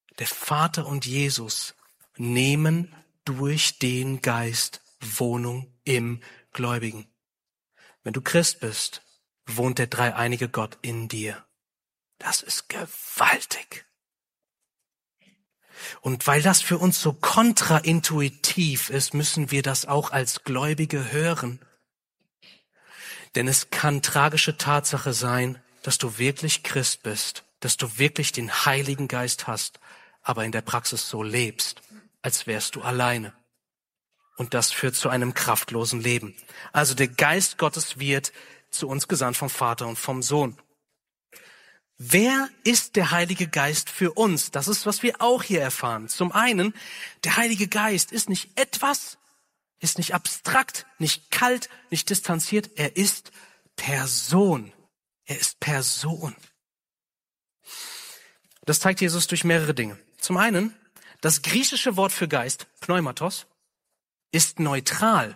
Der Vater und Jesus nehmen durch den Geist Wohnung im Gläubigen. Wenn du Christ bist, wohnt der dreieinige Gott in dir. Das ist gewaltig. Und weil das für uns so kontraintuitiv ist, müssen wir das auch als Gläubige hören. Denn es kann tragische Tatsache sein, dass du wirklich Christ bist, dass du wirklich den Heiligen Geist hast, aber in der Praxis so lebst, als wärst du alleine. Und das führt zu einem kraftlosen Leben. Also der Geist Gottes wird zu uns gesandt vom Vater und vom Sohn. Wer ist der Heilige Geist für uns? Das ist, was wir auch hier erfahren. Zum einen, der Heilige Geist ist nicht etwas, ist nicht abstrakt, nicht kalt, nicht distanziert. Er ist Person. Er ist Person. Das zeigt Jesus durch mehrere Dinge. Zum einen, das griechische Wort für Geist, Pneumatos, ist neutral.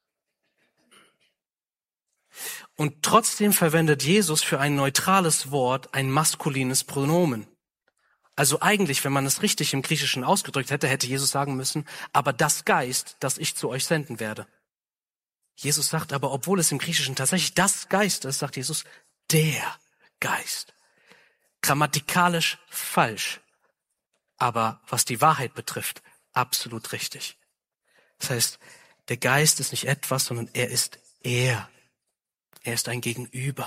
Und trotzdem verwendet Jesus für ein neutrales Wort ein maskulines Pronomen. Also eigentlich, wenn man es richtig im Griechischen ausgedrückt hätte, hätte Jesus sagen müssen, aber das Geist, das ich zu euch senden werde. Jesus sagt aber, obwohl es im Griechischen tatsächlich das Geist ist, sagt Jesus, der Geist. Grammatikalisch falsch, aber was die Wahrheit betrifft, absolut richtig. Das heißt, der Geist ist nicht etwas, sondern er ist er. Er ist ein Gegenüber.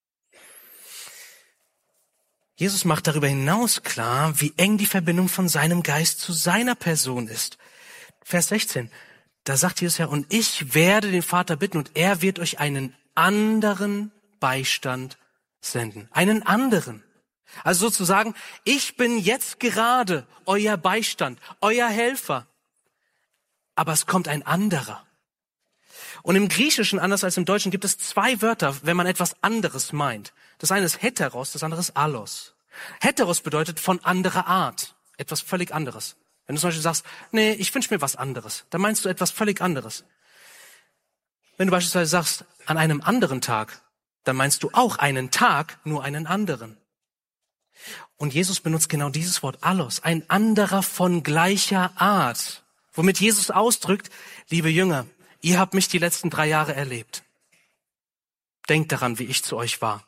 Jesus macht darüber hinaus klar, wie eng die Verbindung von seinem Geist zu seiner Person ist. Vers 16, da sagt Jesus ja, und ich werde den Vater bitten und er wird euch einen anderen Beistand senden. Einen anderen. Also sozusagen, ich bin jetzt gerade euer Beistand, euer Helfer. Aber es kommt ein anderer. Und im Griechischen, anders als im Deutschen, gibt es zwei Wörter, wenn man etwas anderes meint. Das eine ist heteros, das andere ist allos. Heteros bedeutet von anderer Art, etwas völlig anderes. Wenn du zum Beispiel sagst, nee, ich wünsche mir was anderes, dann meinst du etwas völlig anderes. Wenn du beispielsweise sagst, an einem anderen Tag, dann meinst du auch einen Tag, nur einen anderen. Und Jesus benutzt genau dieses Wort allos, ein anderer von gleicher Art, womit Jesus ausdrückt, liebe Jünger, ihr habt mich die letzten 3 Jahre erlebt. Denkt daran, wie ich zu euch war.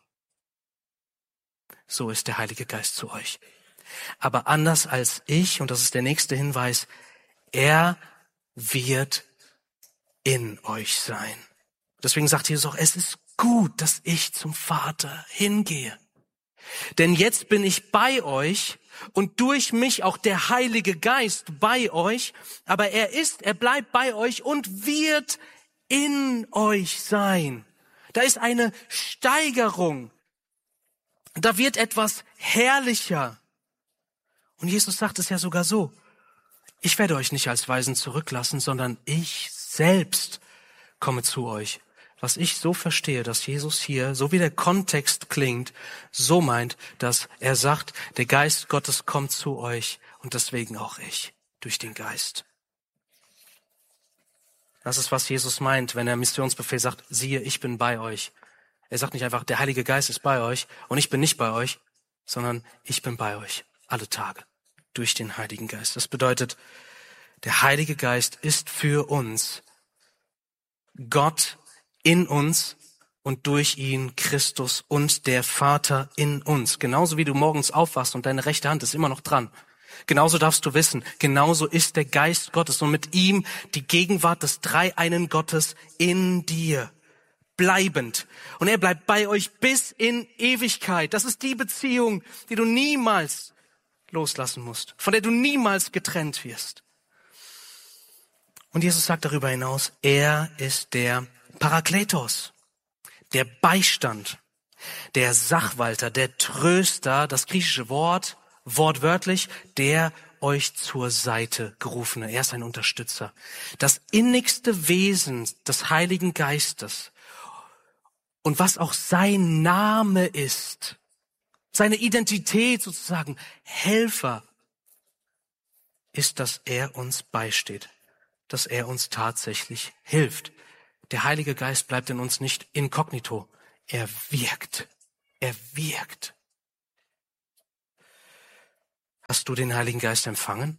So ist der Heilige Geist zu euch. Aber anders als ich, und das ist der nächste Hinweis, er wird in euch sein. Deswegen sagt Jesus auch, es ist gut, dass ich zum Vater hingehe. Denn jetzt bin ich bei euch und durch mich auch der Heilige Geist bei euch, aber er bleibt bei euch und wird in euch sein. Da ist eine Steigerung. Da wird etwas herrlicher. Und Jesus sagt es ja sogar so, ich werde euch nicht als Weisen zurücklassen, sondern ich selbst komme zu euch. Was ich so verstehe, dass Jesus hier, so wie der Kontext klingt, so meint, dass er sagt, der Geist Gottes kommt zu euch und deswegen auch ich, durch den Geist. Das ist, was Jesus meint, wenn er im Missionsbefehl sagt, siehe, ich bin bei euch. Er sagt nicht einfach, der Heilige Geist ist bei euch und ich bin nicht bei euch, sondern ich bin bei euch, alle Tage, durch den Heiligen Geist. Das bedeutet, der Heilige Geist ist für uns Gott in uns und durch ihn Christus und der Vater in uns. Genauso wie du morgens aufwachst und deine rechte Hand ist immer noch dran. Genauso darfst du wissen, genauso ist der Geist Gottes und mit ihm die Gegenwart des dreieinen Gottes in dir. Bleibend. Und er bleibt bei euch bis in Ewigkeit. Das ist die Beziehung, die du niemals loslassen musst, von der du niemals getrennt wirst. Und Jesus sagt darüber hinaus, er ist der Parakletos, der Beistand, der Sachwalter, der Tröster, das griechische Wort, wortwörtlich, der euch zur Seite gerufene. Er ist ein Unterstützer. Das innigste Wesen des Heiligen Geistes und was auch sein Name ist, seine Identität sozusagen, Helfer, ist, dass er uns beisteht, dass er uns tatsächlich hilft. Der Heilige Geist bleibt in uns nicht inkognito. Er wirkt. Er wirkt. Hast du den Heiligen Geist empfangen?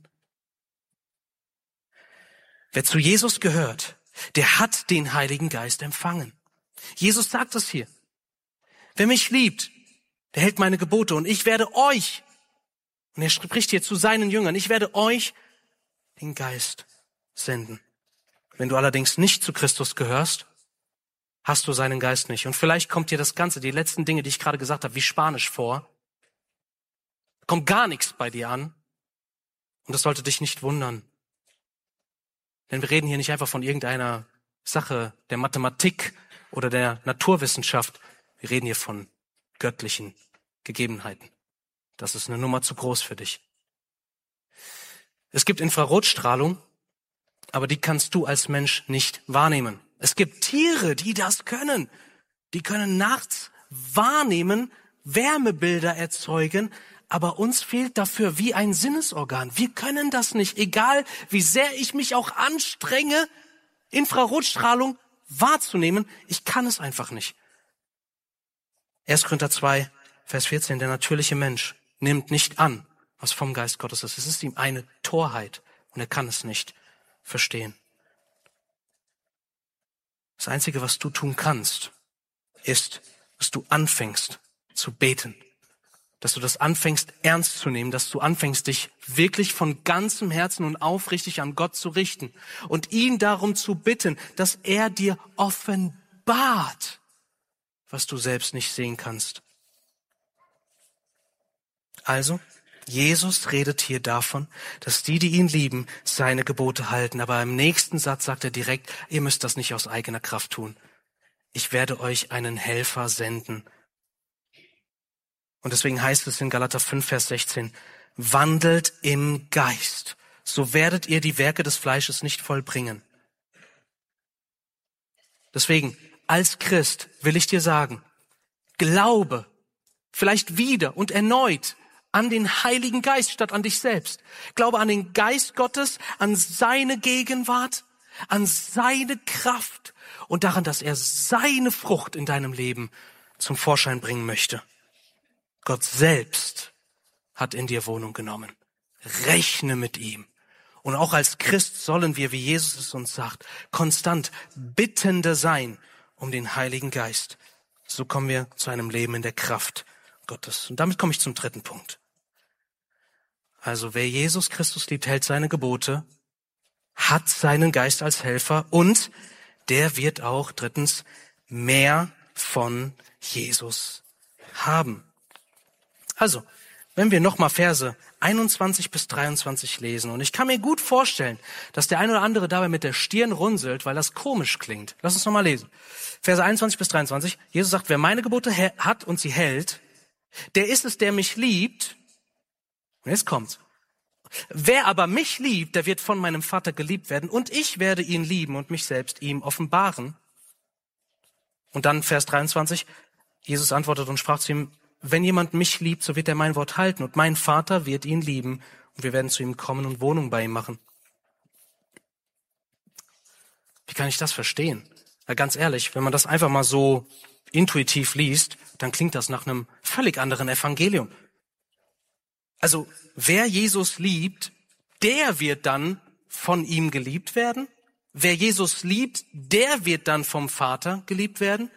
Wer zu Jesus gehört, der hat den Heiligen Geist empfangen. Jesus sagt es hier. Wer mich liebt, der hält meine Gebote und ich werde euch, und er spricht hier zu seinen Jüngern, ich werde euch den Geist senden. Wenn du allerdings nicht zu Christus gehörst, hast du seinen Geist nicht. Und vielleicht kommt dir das Ganze, die letzten Dinge, die ich gerade gesagt habe, wie Spanisch vor. Kommt gar nichts bei dir an. Und das sollte dich nicht wundern. Denn wir reden hier nicht einfach von irgendeiner Sache der Mathematik oder der Naturwissenschaft. Wir reden hier von göttlichen Gegebenheiten. Das ist eine Nummer zu groß für dich. Es gibt Infrarotstrahlung, aber die kannst du als Mensch nicht wahrnehmen. Es gibt Tiere, die das können. Die können nachts wahrnehmen, Wärmebilder erzeugen, aber uns fehlt dafür wie ein Sinnesorgan. Wir können das nicht, egal wie sehr ich mich auch anstrenge, Infrarotstrahlung wahrzunehmen. Ich kann es einfach nicht. 1. Korinther 2, Vers 14, der natürliche Mensch nimmt nicht an, was vom Geist Gottes ist. Es ist ihm eine Torheit und er kann es nicht verstehen. Das Einzige, was du tun kannst, ist, dass du anfängst zu beten. Dass du das anfängst ernst zu nehmen, dass du anfängst, dich wirklich von ganzem Herzen und aufrichtig an Gott zu richten und ihn darum zu bitten, dass er dir offenbart, was du selbst nicht sehen kannst. Also, Jesus redet hier davon, dass die ihn lieben, seine Gebote halten. Aber im nächsten Satz sagt er direkt, ihr müsst das nicht aus eigener Kraft tun. Ich werde euch einen Helfer senden. Und deswegen heißt es in Galater 5, Vers 16, wandelt im Geist, so werdet ihr die Werke des Fleisches nicht vollbringen. Deswegen, als Christ will ich dir sagen, glaube, vielleicht wieder und erneut, an den Heiligen Geist statt an dich selbst. Glaube an den Geist Gottes, an seine Gegenwart, an seine Kraft und daran, dass er seine Frucht in deinem Leben zum Vorschein bringen möchte. Gott selbst hat in dir Wohnung genommen. Rechne mit ihm. Und auch als Christ sollen wir, wie Jesus es uns sagt, konstant Bittende sein um den Heiligen Geist. So kommen wir zu einem Leben in der Kraft Gottes. Und damit komme ich zum dritten Punkt. Also wer Jesus Christus liebt, hält seine Gebote, hat seinen Geist als Helfer und der wird auch drittens mehr von Jesus haben. Also, wenn wir nochmal Verse 21 bis 23 lesen, und ich kann mir gut vorstellen, dass der ein oder andere dabei mit der Stirn runzelt, weil das komisch klingt. Lass uns nochmal lesen. Verse 21 bis 23. Jesus sagt, wer meine Gebote hat und sie hält, der ist es, der mich liebt. Und jetzt kommt's. Wer aber mich liebt, der wird von meinem Vater geliebt werden und ich werde ihn lieben und mich selbst ihm offenbaren. Und dann Vers 23. Jesus antwortet und sprach zu ihm, wenn jemand mich liebt, so wird er mein Wort halten und mein Vater wird ihn lieben und wir werden zu ihm kommen und Wohnung bei ihm machen. Wie kann ich das verstehen? Ja, ganz ehrlich, wenn man das einfach mal so intuitiv liest, dann klingt das nach einem völlig anderen Evangelium. Also, wer Jesus liebt, der wird dann von ihm geliebt werden. Wer Jesus liebt, der wird dann vom Vater geliebt werden.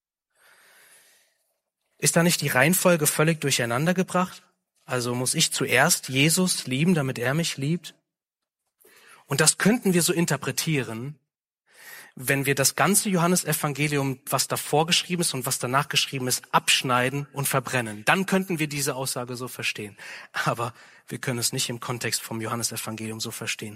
Ist da nicht die Reihenfolge völlig durcheinander gebracht? Also muss ich zuerst Jesus lieben, damit er mich liebt? Und das könnten wir so interpretieren, wenn wir das ganze Johannesevangelium, was davor geschrieben ist und was danach geschrieben ist, abschneiden und verbrennen. Dann könnten wir diese Aussage so verstehen. Aber wir können es nicht im Kontext vom Johannesevangelium so verstehen.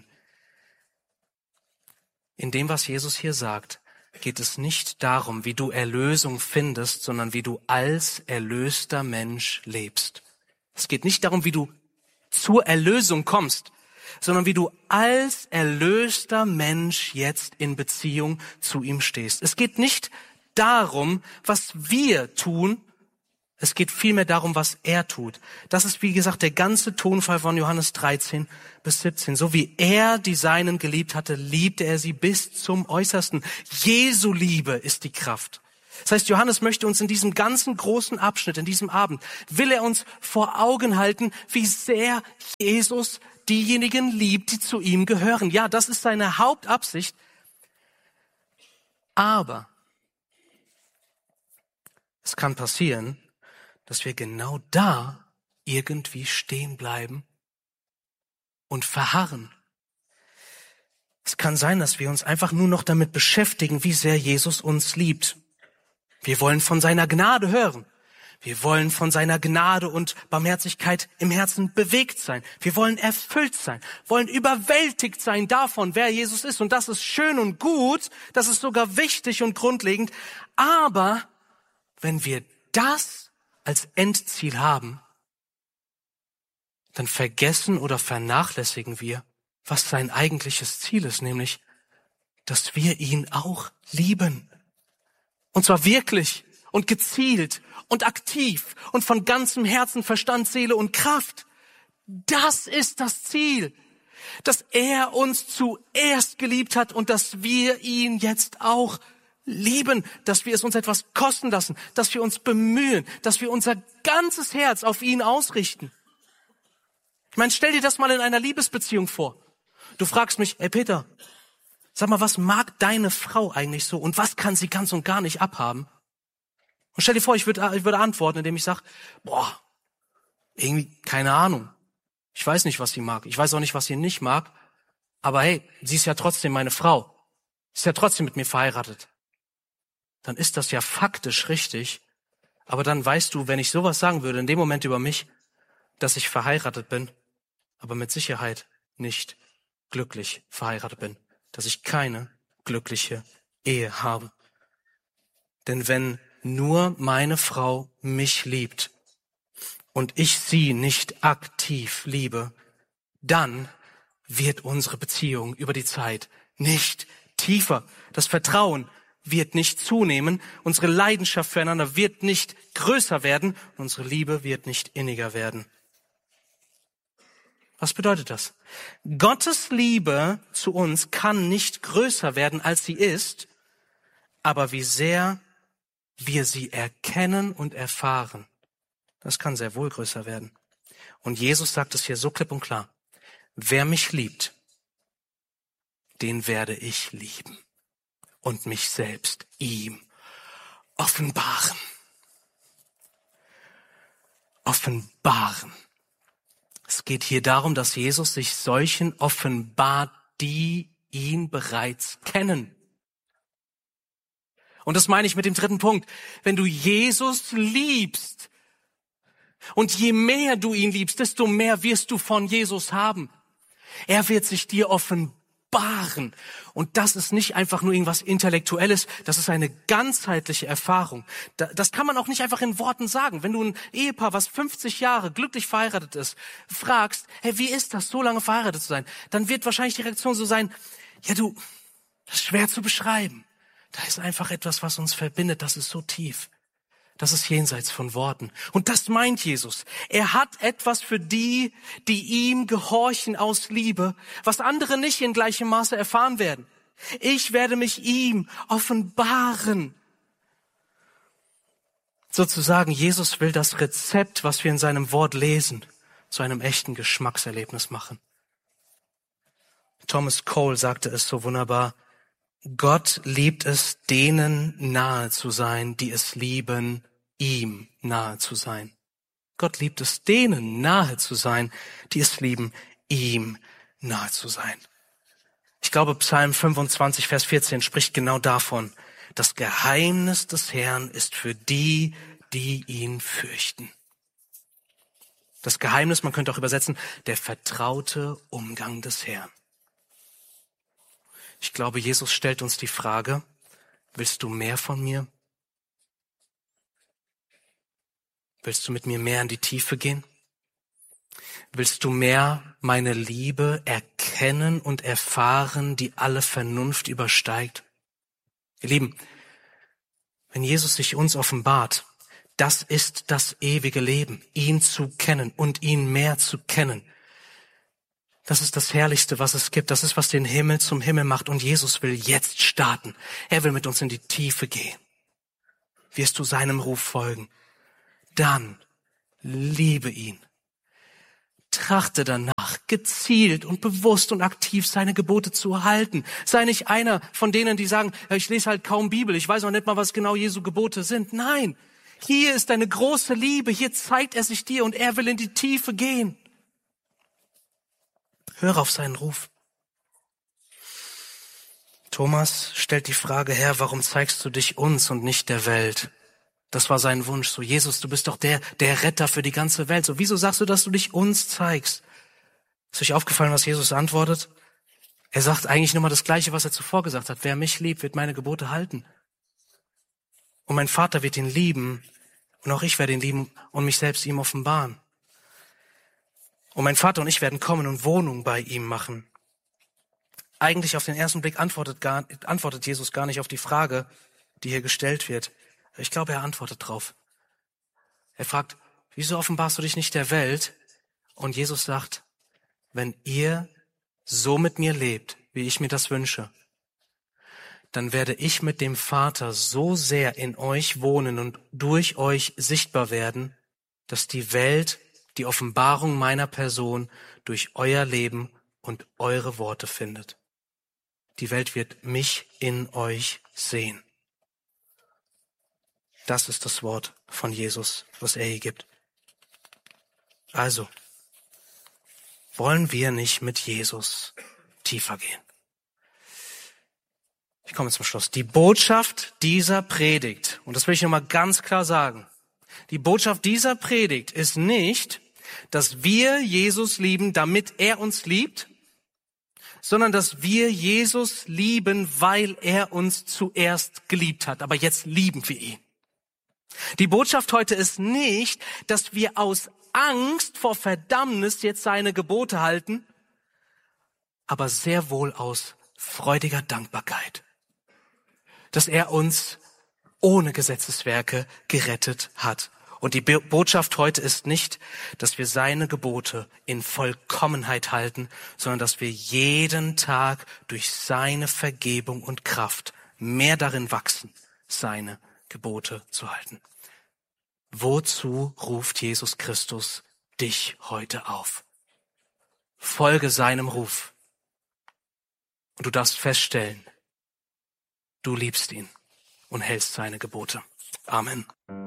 In dem, was Jesus hier sagt, geht es nicht darum, wie du Erlösung findest, sondern wie du als erlöster Mensch lebst. Es geht nicht darum, wie du zur Erlösung kommst, sondern wie du als erlöster Mensch jetzt in Beziehung zu ihm stehst. Es geht nicht darum, was wir tun, es geht vielmehr darum, was er tut. Das ist, wie gesagt, der ganze Tonfall von Johannes 13 bis 17. So wie er die Seinen geliebt hatte, liebte er sie bis zum Äußersten. Jesu Liebe ist die Kraft. Das heißt, Johannes möchte uns in diesem ganzen großen Abschnitt, in diesem Abend, will er uns vor Augen halten, wie sehr Jesus diejenigen liebt, die zu ihm gehören. Ja, das ist seine Hauptabsicht. Aber es kann passieren, dass wir genau da irgendwie stehen bleiben und verharren. Es kann sein, dass wir uns einfach nur noch damit beschäftigen, wie sehr Jesus uns liebt. Wir wollen von seiner Gnade hören. Wir wollen von seiner Gnade und Barmherzigkeit im Herzen bewegt sein. Wir wollen erfüllt sein, wollen überwältigt sein davon, wer Jesus ist. Und das ist schön und gut, das ist sogar wichtig und grundlegend. Aber wenn wir das als Endziel haben, dann vergessen oder vernachlässigen wir, was sein eigentliches Ziel ist, nämlich, dass wir ihn auch lieben. Und zwar wirklich und gezielt und aktiv und von ganzem Herzen, Verstand, Seele und Kraft. Das ist das Ziel, dass er uns zuerst geliebt hat und dass wir ihn jetzt auch lieben, dass wir es uns etwas kosten lassen, dass wir uns bemühen, dass wir unser ganzes Herz auf ihn ausrichten. Ich meine, stell dir das mal in einer Liebesbeziehung vor. Du fragst mich, ey Peter, sag mal, was mag deine Frau eigentlich so und was kann sie ganz und gar nicht abhaben? Und stell dir vor, ich würde antworten, indem ich sage, irgendwie, keine Ahnung. Ich weiß nicht, was sie mag. Ich weiß auch nicht, was sie nicht mag. Aber hey, sie ist ja trotzdem meine Frau. Sie ist ja trotzdem mit mir verheiratet. Dann ist das ja faktisch richtig. Aber dann weißt du, wenn ich sowas sagen würde, in dem Moment über mich, dass ich verheiratet bin, aber mit Sicherheit nicht glücklich verheiratet bin. Dass ich keine glückliche Ehe habe. Denn wenn nur meine Frau mich liebt und ich sie nicht aktiv liebe, dann wird unsere Beziehung über die Zeit nicht tiefer. Das Vertrauen wird nicht zunehmen, unsere Leidenschaft füreinander wird nicht größer werden, unsere Liebe wird nicht inniger werden. Was bedeutet das? Gottes Liebe zu uns kann nicht größer werden, als sie ist, aber wie sehr wir sie erkennen und erfahren, das kann sehr wohl größer werden. Und Jesus sagt es hier so klipp und klar. Wer mich liebt, den werde ich lieben und mich selbst ihm offenbaren. Offenbaren. Es geht hier darum, dass Jesus sich solchen offenbart, die ihn bereits kennen. Und das meine ich mit dem dritten Punkt. Wenn du Jesus liebst und je mehr du ihn liebst, desto mehr wirst du von Jesus haben. Er wird sich dir offenbaren. Und das ist nicht einfach nur irgendwas Intellektuelles, das ist eine ganzheitliche Erfahrung. Das kann man auch nicht einfach in Worten sagen. Wenn du ein Ehepaar, was 50 Jahre glücklich verheiratet ist, fragst, hey, wie ist das, so lange verheiratet zu sein? Dann wird wahrscheinlich die Reaktion so sein, ja das ist schwer zu beschreiben. Da ist einfach etwas, was uns verbindet, das ist so tief. Das ist jenseits von Worten. Und das meint Jesus. Er hat etwas für die, die ihm gehorchen aus Liebe, was andere nicht in gleichem Maße erfahren werden. Ich werde mich ihm offenbaren. Sozusagen, Jesus will das Rezept, was wir in seinem Wort lesen, zu einem echten Geschmackserlebnis machen. Thomas Cole sagte es so wunderbar, Gott liebt es, denen nahe zu sein, die es lieben, ihm nahe zu sein. Gott liebt es, denen nahe zu sein, die es lieben, ihm nahe zu sein. Ich glaube, Psalm 25, Vers 14 spricht genau davon. Das Geheimnis des Herrn ist für die, die ihn fürchten. Das Geheimnis, man könnte auch übersetzen, der vertraute Umgang des Herrn. Ich glaube, Jesus stellt uns die Frage, willst du mehr von mir? Willst du mit mir mehr in die Tiefe gehen? Willst du mehr meine Liebe erkennen und erfahren, die alle Vernunft übersteigt? Ihr Lieben, wenn Jesus sich uns offenbart, das ist das ewige Leben, ihn zu kennen und ihn mehr zu kennen. Das ist das Herrlichste, was es gibt. Das ist, was den Himmel zum Himmel macht. Und Jesus will jetzt starten. Er will mit uns in die Tiefe gehen. wirst du seinem Ruf folgen. Dann liebe ihn. Trachte danach, gezielt und bewusst und aktiv seine Gebote zu halten. Sei nicht einer von denen, die sagen, ja, ich lese halt kaum Bibel, ich weiß auch nicht mal, was genau Jesu Gebote sind. Nein, hier ist eine große Liebe, hier zeigt er sich dir und er will in die Tiefe gehen. Höre auf seinen Ruf. Thomas stellt die Frage, Herr, warum zeigst du dich uns und nicht der Welt? Das war sein Wunsch. So, Jesus, du bist doch der Retter für die ganze Welt. So, wieso sagst du, dass du dich uns zeigst? Ist euch aufgefallen, was Jesus antwortet? Er sagt eigentlich nur mal das Gleiche, was er zuvor gesagt hat. Wer mich liebt, wird meine Gebote halten. Und mein Vater wird ihn lieben. Und auch ich werde ihn lieben und mich selbst ihm offenbaren. Und mein Vater und ich werden kommen und Wohnung bei ihm machen. Eigentlich auf den ersten Blick antwortet Jesus gar nicht auf die Frage, die hier gestellt wird. Ich glaube, er antwortet drauf. Er fragt, wieso offenbarst du dich nicht der Welt? Und Jesus sagt, wenn ihr so mit mir lebt, wie ich mir das wünsche, dann werde ich mit dem Vater so sehr in euch wohnen und durch euch sichtbar werden, dass die Welt die Offenbarung meiner Person durch euer Leben und eure Worte findet. Die Welt wird mich in euch sehen. Das ist das Wort von Jesus, was er hier gibt. Also, wollen wir nicht mit Jesus tiefer gehen? Ich komme zum Schluss. Die Botschaft dieser Predigt, und das will ich nochmal ganz klar sagen, die Botschaft dieser Predigt ist nicht, dass wir Jesus lieben, damit er uns liebt, sondern dass wir Jesus lieben, weil er uns zuerst geliebt hat. Aber jetzt lieben wir ihn. Die Botschaft heute ist nicht, dass wir aus Angst vor Verdammnis jetzt seine Gebote halten, aber sehr wohl aus freudiger Dankbarkeit, dass er uns ohne Gesetzeswerke gerettet hat. Und die Botschaft heute ist nicht, dass wir seine Gebote in Vollkommenheit halten, sondern dass wir jeden Tag durch seine Vergebung und Kraft mehr darin wachsen, seine Gebote zu halten. Wozu ruft Jesus Christus dich heute auf? Folge seinem Ruf. Und du darfst feststellen, du liebst ihn und hältst seine Gebote. Amen.